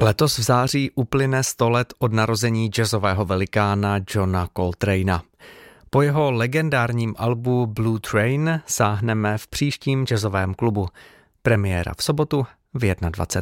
Letos v září uplyne 100 let od narození jazzového velikána Johna Coltrana. Po jeho legendárním albu Blue Train sáhneme v příštím jazzovém klubu. Premiéra v sobotu v 21